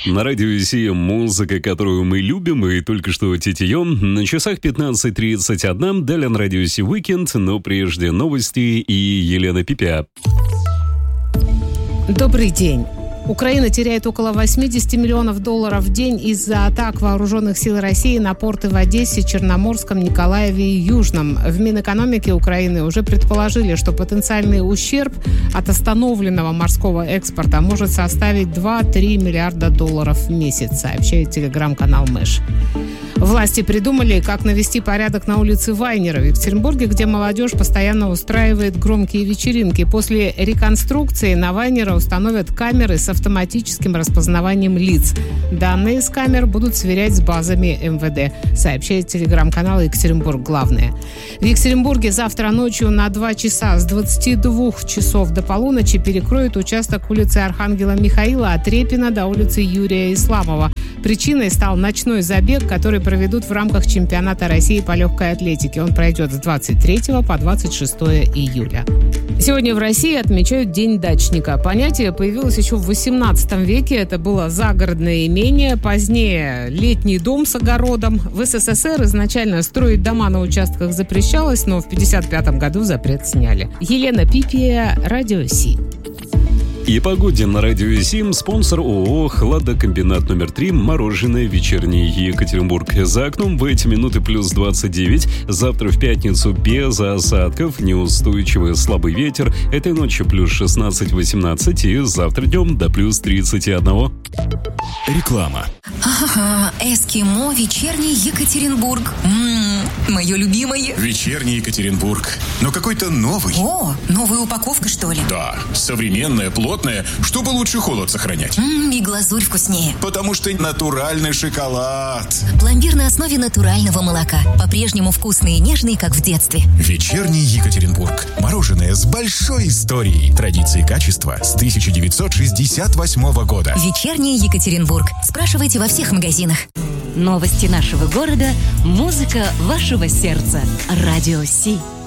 На радио Си музыка, которую мы любим, и только что титьем. На часах 15:31. Далее на радио Си Weekend, но прежде новости и Елена Пипя. Добрый день. Украина теряет около 80 миллионов долларов в день из-за атак вооруженных сил России на порты в Одессе, Черноморском, Николаеве и Южном. В Минэкономики Украины уже предположили, что потенциальный ущерб от остановленного морского експорта может составить 2-3 миллиарда долларов в месяц, сообщает телеграм-канал Мэш. Власти придумали, как навести порядок на улице Вайнера в Екатеринбурге, где молодежь постоянно устраивает громкие вечеринки. После реконструкции на Вайнера установят камеры с автоматическим распознаванием лиц. Данные с камер будут сверять с базами МВД, сообщает телеграм-канал «Екатеринбург. Главное». В Екатеринбурге завтра ночью на 2 часа с 22 часов до полуночи перекроют участок улицы Архангела Михаила от Репина до улицы Юрия Исламова. Причиной стал ночной забег, который проведут в рамках чемпионата России по легкой атлетике. Он пройдет с 23 по 26 июля. Сегодня в России отмечают День дачника. Понятие появилось еще в 18 веке. Это было загородное имение, позднее летний дом с огородом. В СССР изначально строить дома на участках запрещалось, но в 1955 году запрет сняли. Елена Пипия, Радио Си. И погоде на радио Сим спонсор ООО «Хладокомбинат номер 3» «Мороженое вечерний Екатеринбург». За окном в эти минуты плюс 29. Завтра в пятницу без осадков, неустойчивый слабый ветер. Этой ночью плюс 16-18 и завтра днем до плюс 31. Реклама. Ага, эскимо вечерний Екатеринбург. Мое любимое. Вечерний Екатеринбург. Но какой-то новый. О, новая упаковка, что ли? Да, современная, плотная, чтобы лучше холод сохранять. И глазурь вкуснее. Потому что натуральный шоколад. Пломбир на основе натурального молока. По-прежнему вкусный и нежный, как в детстве. Вечерний Екатеринбург. Мороженое с большой историей. Традиции и качества с 1968 года. Вечерний Екатеринбург. Спрашивайте во всех магазинах. Новости нашего города, музыка вашего сердца. Радио Си.